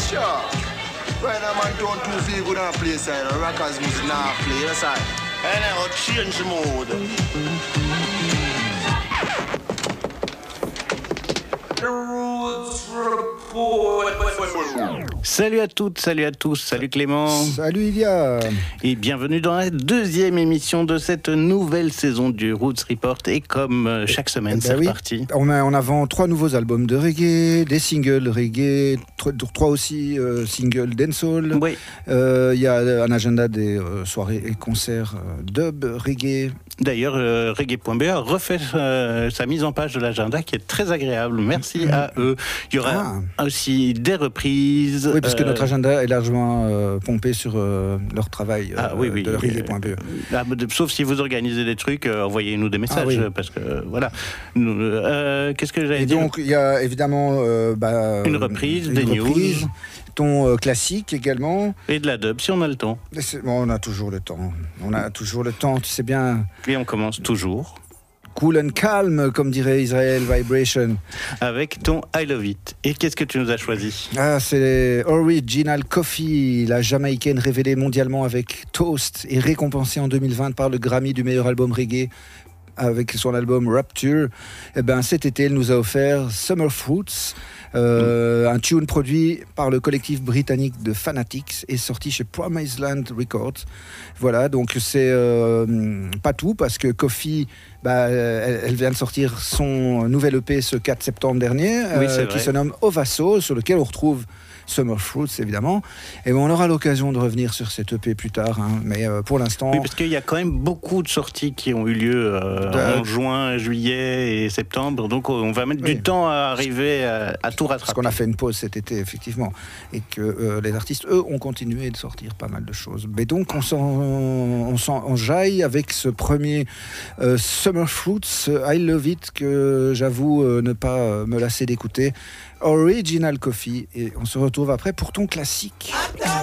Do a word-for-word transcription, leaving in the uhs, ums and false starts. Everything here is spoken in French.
Sure. Right now, man, don't too feel good on play side. Rockers music now play, that's all. And I will change the mood. The rules report. Salut à toutes, salut à tous, salut Clément. Salut Ilia. Et bienvenue dans la deuxième émission de cette nouvelle saison du Roots Report. Et comme chaque semaine, ben c'est oui. reparti. On a en avant trois nouveaux albums de reggae, des singles reggae, trois, trois aussi euh, singles dancehall. Oui. Il euh, y a un agenda des euh, soirées et concerts euh, dub, reggae. D'ailleurs, euh, reggae point b a refait euh, sa mise en page de l'agenda qui est très agréable. Merci mmh. à eux. Il y aura ah. aussi des reprises. Oui, parce que euh... notre agenda est largement euh, pompé sur euh, leur travail euh, ah, oui, oui. de reggae point b e. Ah, sauf si vous organisez des trucs, euh, envoyez-nous des messages. Ah, oui. Parce que, euh, voilà. Nous, euh, qu'est-ce que j'allais et dire ? Donc, il y a évidemment... Euh, bah, une reprise, une des reprise, news. Ton euh, classique également. Et de la dub, si on a le temps. Bon, on a toujours le temps. On a toujours le temps, tu sais bien. Et on commence toujours. Cool and calm, comme dirait Israel Vibration. Avec ton I Love It. Et qu'est-ce que tu nous as choisi ? Ah, c'est Original Coffee, la Jamaïcaine révélée mondialement avec Toast et récompensée en deux mille vingt par le Grammy du meilleur album reggae avec son album Rapture. Eh ben, cet été, elle nous a offert Summer Fruits, euh, mmh. un tune produit par le collectif britannique de Fanatics et sorti chez Promised Land Records. Voilà, donc c'est euh, pas tout parce que Coffee, bah, elle, elle vient de sortir son nouvel E P ce quatre septembre dernier, oui, euh, qui se nomme Ovaso, sur lequel on retrouve Summer Fruits, évidemment. Et on aura l'occasion de revenir sur cette E P plus tard. Hein. Mais euh, pour l'instant... Oui, parce qu'il y a quand même beaucoup de sorties qui ont eu lieu euh, de... en juin, juillet et septembre. Donc on va mettre oui. du temps à arriver à, à tout rattraper. Parce qu'on a fait une pause cet été, effectivement. Et que euh, les artistes, eux, ont continué de sortir pas mal de choses. Mais donc on s'en, on s'en enjaille avec ce premier euh, Summer Fruits, I Love It, que j'avoue euh, ne pas euh, me lasser d'écouter. Original Coffee, et on se retrouve après pour ton classique.